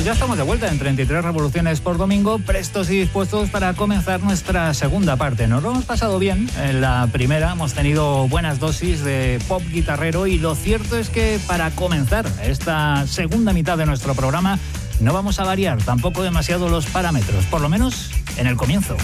Pues ya estamos de vuelta en 33 revoluciones por domingo, prestos y dispuestos para comenzar nuestra segunda parte. Nos lo hemos pasado bien en la primera, hemos tenido buenas dosis de pop guitarrero y lo cierto es que para comenzar esta segunda mitad de nuestro programa no vamos a variar tampoco demasiado los parámetros, por lo menos en el comienzo.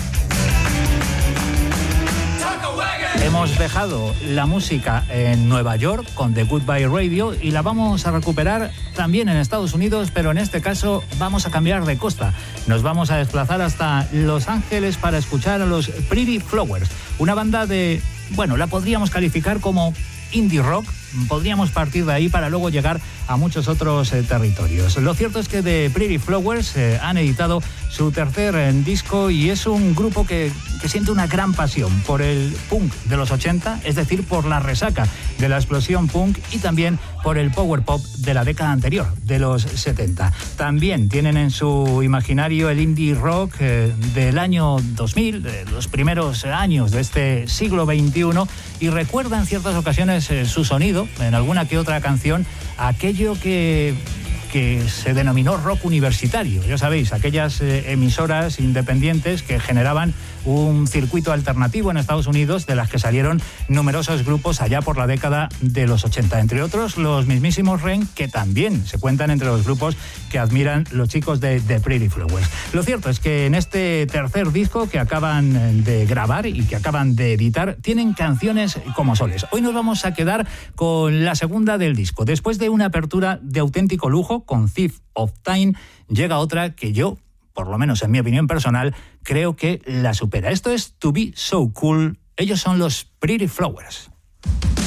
Hemos dejado la música en Nueva York con The Goodbye Radio y la vamos a recuperar también en Estados Unidos, pero en este caso vamos a cambiar de costa. Nos vamos a desplazar hasta Los Ángeles para escuchar a los Pretty Flowers, una banda de, bueno, la podríamos calificar como indie rock. Podríamos partir de ahí para luego llegar a muchos otros territorios. Lo cierto es que The Pretty Flowers han editado su tercer disco y es un grupo que siente una gran pasión por el punk de los 80, es decir, por la resaca de la explosión punk y también por el power pop de la década anterior, de los 70. También tienen en su imaginario el indie rock del año 2000, de los primeros años de este siglo XXI, y recuerda en ciertas ocasiones su sonido, en alguna que otra canción, aquello que se denominó rock universitario. Ya sabéis, aquellas emisoras independientes que generaban un circuito alternativo en Estados Unidos de las que salieron numerosos grupos allá por la década de los 80. Entre otros, los mismísimos Ren, que también se cuentan entre los grupos que admiran los chicos de The Pretty Flowers. Lo cierto es que en este tercer disco que acaban de grabar y que acaban de editar, tienen canciones como soles. Hoy nos vamos a quedar con la segunda del disco. Después de una apertura de auténtico lujo con Thief of Time, llega otra que yo, por lo menos en mi opinión personal, creo que la supera. Esto es To Be So Cool. Ellos son los Pretty Flowers.